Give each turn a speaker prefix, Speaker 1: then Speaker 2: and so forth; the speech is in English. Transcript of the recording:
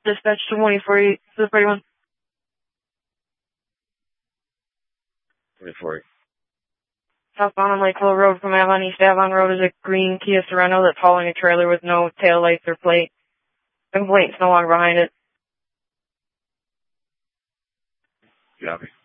Speaker 1: Dispatch 240 to the 41.
Speaker 2: 24.
Speaker 1: Southbound on Lake Hill Road from Avon East Avon Road is a green Kia Sorento that's hauling a trailer with no tail lights or plate. The complaint's no longer behind it.
Speaker 2: Copy.